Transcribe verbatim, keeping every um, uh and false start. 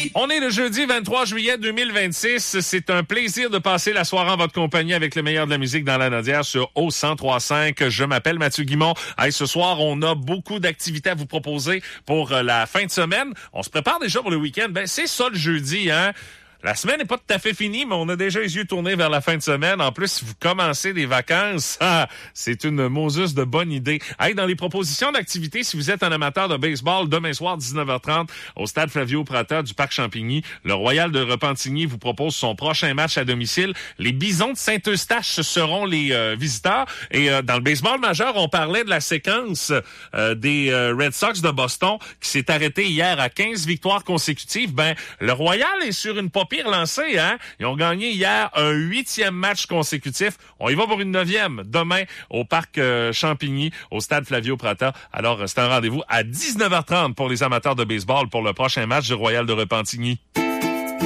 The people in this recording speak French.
On est le jeudi vingt-trois juillet deux mille vingt-six. C'est un plaisir de passer la soirée en votre compagnie avec le meilleur de la musique dans la Nodière sur O cent trois virgule cinq. Je m'appelle Mathieu Guimond. Hey, ce soir, on a beaucoup d'activités à vous proposer pour la fin de semaine. On se prépare déjà pour le week-end. Ben, c'est ça le jeudi, hein? La semaine n'est pas tout à fait finie, mais on a déjà les yeux tournés vers la fin de semaine. En plus, si vous commencez des vacances, ah, c'est une Moses de bonne idée. Hey, dans les propositions d'activités, si vous êtes un amateur de baseball, demain soir, dix-neuf heures trente, au stade Flavio Prata du Parc Champigny, le Royal de Repentigny vous propose son prochain match à domicile. Les Bisons de Saint-Eustache seront les euh, visiteurs. Et euh, dans le baseball majeur, on parlait de la séquence euh, des euh, Red Sox de Boston qui s'est arrêtée hier à quinze victoires consécutives. Ben, le Royal est sur une pire lancé, hein? Ils ont gagné hier un huitième match consécutif. On y va pour une neuvième demain au Parc euh, Champigny, au stade Flavio Prata. Alors, c'est un rendez-vous à dix-neuf heures trente pour les amateurs de baseball pour le prochain match du Royal de Repentigny.